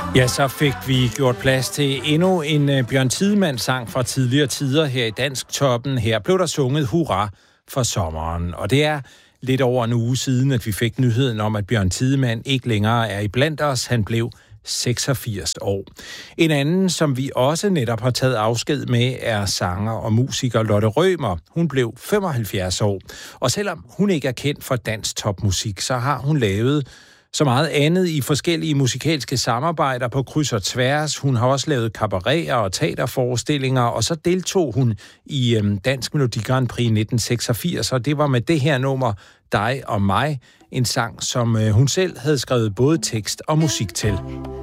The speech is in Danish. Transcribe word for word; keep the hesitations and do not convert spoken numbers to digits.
Ja, så fik vi gjort plads til endnu en uh, Bjørn Tidemand-sang fra tidligere tider her i Dansktoppen. Her blev der sunget hurra for sommeren, og det er lidt over en uge siden, at vi fik nyheden om, at Bjørn Tidemand ikke længere er iblandt os. Han blev seksogfirs år. En anden, som vi også netop har taget afsked med, er sanger og musiker Lotte Rømer. Hun blev femoghalvfjerds år, og selvom hun ikke er kendt for dansktopmusik, så har hun lavet så meget andet i forskellige musikalske samarbejder på kryds og tværs. Hun har også lavet kabareter og teaterforestillinger, og så deltog hun i øhm, Dansk Melodi Grand Prix nitten seksogfirs, og det var med det her nummer, Dig og mig, en sang, som øh, hun selv havde skrevet både tekst og musik til.